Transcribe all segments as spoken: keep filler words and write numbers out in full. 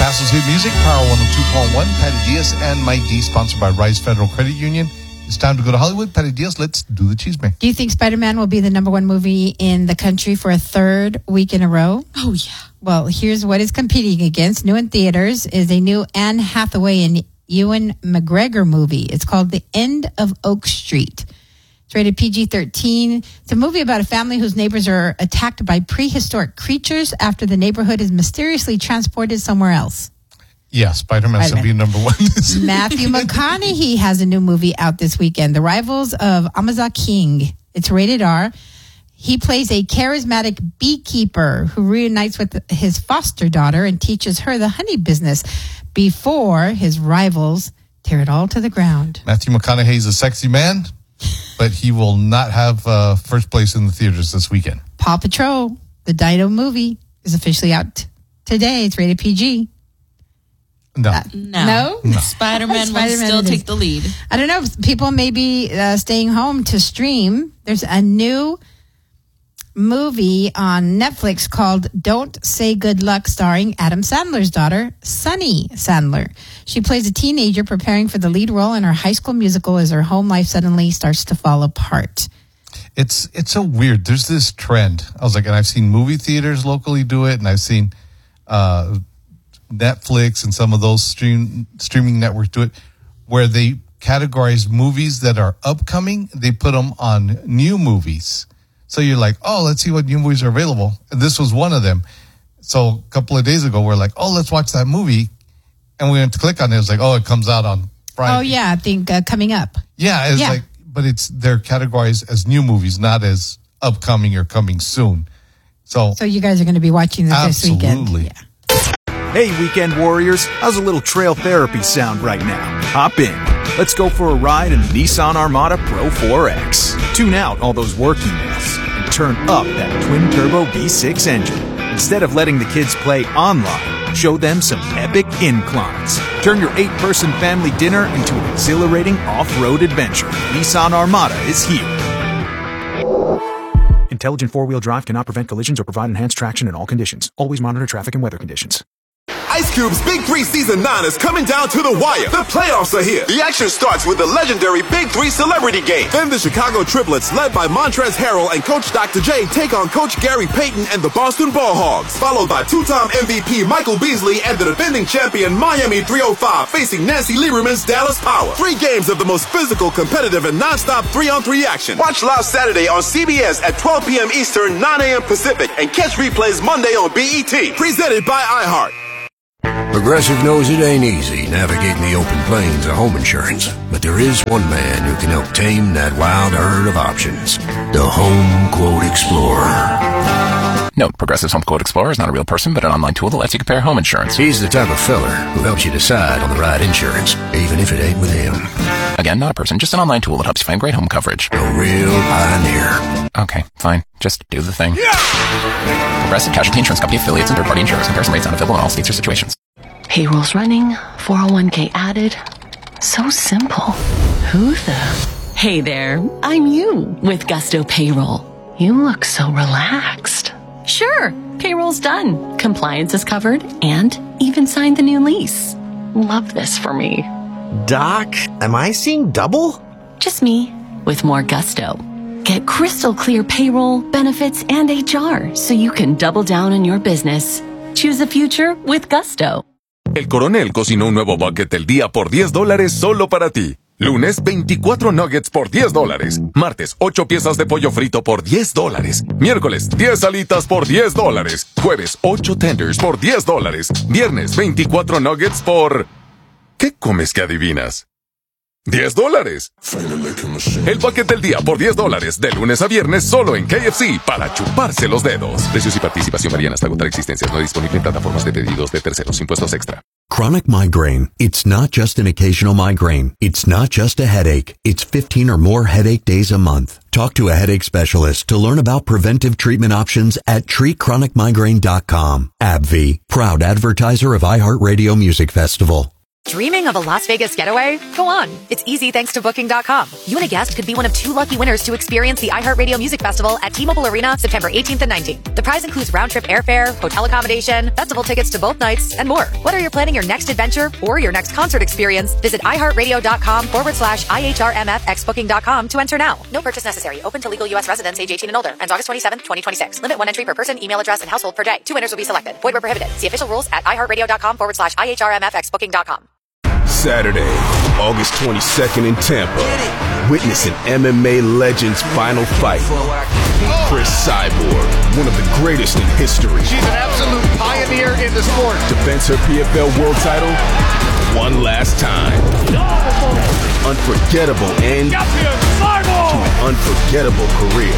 Paso's Hit Music, Power one oh two point one, Patty Diaz and Mike D, sponsored by Rise Federal Credit Union. It's time to go to Hollywood. Patty Diaz, let's do the cheese man. Do you think Spider-Man will be the number one movie in the country for a third week in a row? Oh, yeah. Well, here's what it's competing against. New in theaters is a new Anne Hathaway and Ewan McGregor movie. It's called The End of Oak Street. It's rated P G thirteen. It's a movie about a family whose neighbors are attacked by prehistoric creatures after the neighborhood is mysteriously transported somewhere else. Yeah, Spider-Man's going to be number one. Matthew McConaughey has a new movie out this weekend, The Rivals of Amazon King. It's rated R. He plays a charismatic beekeeper who reunites with his foster daughter and teaches her the honey business before his rivals tear it all to the ground. Matthew McConaughey is a sexy man, but he will not have uh, first place in the theaters this weekend. Paw Patrol, the Dino movie, is officially out today. It's rated P G. No. Uh, no. No? no. Spider-Man, Spider-Man will still take the lead. I don't know. People may be uh, staying home to stream. There's a new movie on Netflix called Don't Say Good Luck, starring Adam Sandler's daughter, Sunny Sandler. She plays a teenager preparing for the lead role in her high school musical as her home life suddenly starts to fall apart. It's it's so weird. There's this trend. I was like, and I've seen movie theaters locally do it, and I've seen uh, Netflix and some of those stream streaming networks do it, where they categorize movies that are upcoming. They put them on new movies. So you're like, oh, let's see what new movies are available. And this was one of them. So a couple of days ago, we're like, oh, let's watch that movie. And we went to click on it. It was like, oh, it comes out on Friday. Oh, yeah, I think uh, coming up. Yeah, it's yeah. like, but it's they're categorized as new movies, not as upcoming or coming soon. So, so you guys are going to be watching this this weekend. Absolutely. Yeah. Hey, weekend warriors. How's a little trail therapy sound right now? Hop in. Let's go for a ride in the Nissan Armada Pro four X. Tune out all those work emails and turn up that twin-turbo V six engine. Instead of letting the kids play online, show them some epic inclines. Turn your eight-person family dinner into an exhilarating off-road adventure. Nissan Armada is here. Intelligent four-wheel drive cannot prevent collisions or provide enhanced traction in all conditions. Always monitor traffic and weather conditions. Ice Cube's Big Three Season nine is coming down to the wire. The playoffs are here. The action starts with the legendary Big Three Celebrity Game. Then the Chicago Triplets, led by Montrezl Harrell and Coach Doctor J, take on Coach Gary Payton and the Boston Ball Hogs. Followed by two-time M V P Michael Beasley and the defending champion Miami three oh five facing Nancy Lieberman's Dallas Power. Three games of the most physical, competitive, and non-stop three-on-three action. Watch live Saturday on C B S at twelve p.m. Eastern, nine a.m. Pacific, and catch replays Monday on B E T. Presented by iHeart. Progressive knows it ain't easy navigating the open plains of home insurance, but there is one man who can help tame that wild herd of options. The Home Quote Explorer. Note, Progressive's Home Quote Explorer is not a real person, but an online tool that lets you compare home insurance. He's the type of feller who helps you decide on the right insurance, even if it ain't with him. Again, not a person, just an online tool that helps you find great home coverage. A real pioneer. Okay, fine. Just do the thing. Yeah! Progressive Casualty Insurance Company affiliates and third-party insurers. Comparison rates not available in all states or situations. Payroll's running, four oh one k added. So simple. Who the? Hey there, I'm you with Gusto Payroll. You look so relaxed. Sure, payroll's done. Compliance is covered and even signed the new lease. Love this for me. Doc, am I seeing double? Just me with more gusto. Get crystal clear payroll, benefits, and H R so you can double down on your business. Choose the future with Gusto. El Coronel cocinó un nuevo bucket del día por diez dólares solo para ti. Lunes, veinticuatro nuggets por diez dólares. Martes, ocho piezas de pollo frito por diez dólares. Miércoles, diez alitas por diez dólares. Jueves, ocho tenders por diez dólares. Viernes, veinticuatro nuggets por... ¿Qué comes que adivinas? diez dólares. El bucket del día por diez dólares. De lunes a viernes solo en K F C para chuparse los dedos. Precios y participación varían hasta agotar existencias. No disponible en plataformas de pedidos de terceros. Impuestos extra. Chronic migraine. It's not just an occasional migraine. It's not just a headache. It's fifteen or more headache days a month. Talk to a headache specialist to learn about preventive treatment options at treat chronic migraine dot com. AbbVie, proud advertiser of iHeartRadio Music Festival. Dreaming of a Las Vegas getaway? Go on. It's easy thanks to Booking dot com. You and a guest could be one of two lucky winners to experience the iHeartRadio Music Festival at T-Mobile Arena September eighteenth and nineteenth. The prize includes round-trip airfare, hotel accommodation, festival tickets to both nights, and more. Whether you're planning your next adventure or your next concert experience, visit iHeartRadio.com forward slash IHRMFX Booking dot com to enter now. No purchase necessary. Open to legal U S residents age eighteen and older. Ends August twenty-seventh, twenty twenty-six. Limit one entry per person, email address, and household per day. Two winners will be selected. Void where prohibited. See official rules at iHeartRadio.com forward slash IHRMFX Booking dot com. Saturday, August twenty-second in Tampa. Witness an M M A legend's final fight. Chris Cyborg, one of the greatest in history. She's an absolute pioneer in the sport. Defends her P F L world title one last time. Unforgettable end to an unforgettable career.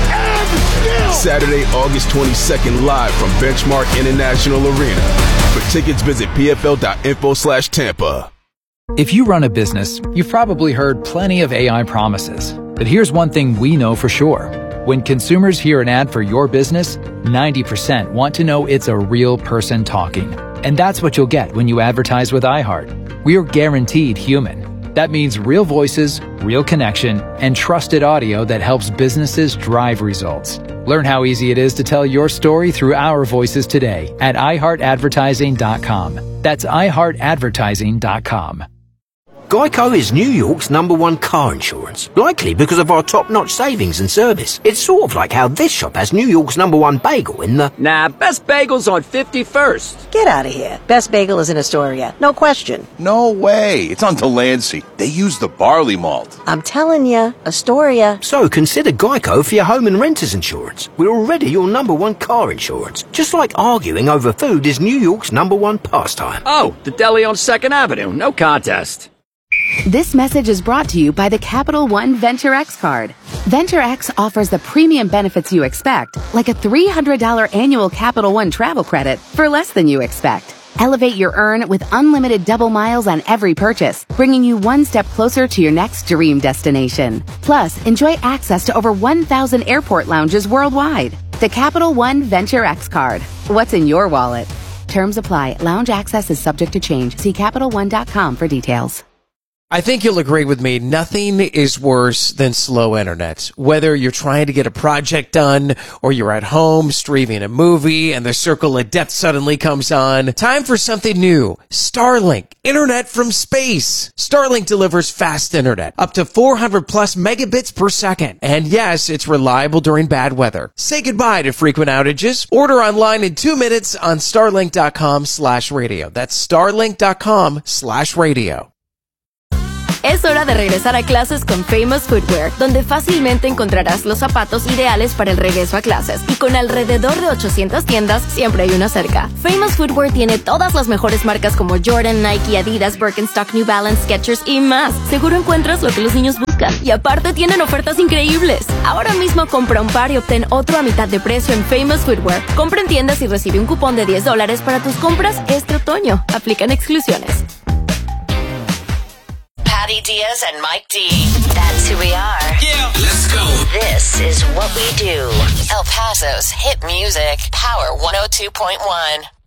Saturday, August twenty-second, live from Benchmark International Arena. For tickets, visit pfl.info slash Tampa. If you run a business, you've probably heard plenty of A I promises. But here's one thing we know for sure. When consumers hear an ad for your business, ninety percent want to know it's a real person talking. And that's what you'll get when you advertise with iHeart. We're guaranteed human. That means real voices, real connection, and trusted audio that helps businesses drive results. Learn how easy it is to tell your story through our voices today at i heart advertising dot com. That's i heart advertising dot com. Geico is New York's number one car insurance, likely because of our top-notch savings and service. It's sort of like how this shop has New York's number one bagel in the... Nah, Best Bagel's on fifty-first. Get out of here. Best Bagel is in Astoria. No question. No way. It's on Delancey. They use the barley malt. I'm telling you, Astoria. So consider Geico for your home and renter's insurance. We're already your number one car insurance. Just like arguing over food is New York's number one pastime. Oh, the deli on second Avenue. No contest. This message is brought to you by the Capital One Venture X card. Venture X offers the premium benefits you expect, like a three hundred dollars annual Capital One travel credit for less than you expect. Elevate your earn with unlimited double miles on every purchase, bringing you one step closer to your next dream destination. Plus, enjoy access to over one thousand airport lounges worldwide. The Capital One Venture X card. What's in your wallet? Terms apply. Lounge access is subject to change. See Capital One dot com for details. I think you'll agree with me. Nothing is worse than slow internet. Whether you're trying to get a project done or you're at home streaming a movie and the circle of death suddenly comes on. Time for something new. Starlink. Internet from space. Starlink delivers fast internet. Up to four hundred plus megabits per second. And yes, it's reliable during bad weather. Say goodbye to frequent outages. Order online in two minutes on starlink.com slash radio. That's starlink.com slash radio. Es hora de regresar a clases con Famous Footwear, donde fácilmente encontrarás los zapatos ideales para el regreso a clases. Y con alrededor de ochocientas tiendas, siempre hay una cerca. Famous Footwear tiene todas las mejores marcas como Jordan, Nike, Adidas, Birkenstock, New Balance, Skechers y más. Seguro encuentras lo que los niños buscan. Y aparte tienen ofertas increíbles. Ahora mismo compra un par y obtén otro a mitad de precio en Famous Footwear. Compra en tiendas y recibe un cupón de diez dólares para tus compras este otoño. Aplican exclusiones. Patty Diaz and Mike D. That's who we are. Yeah, let's go. This is what we do. El Paso's hit music, Power one oh two point one.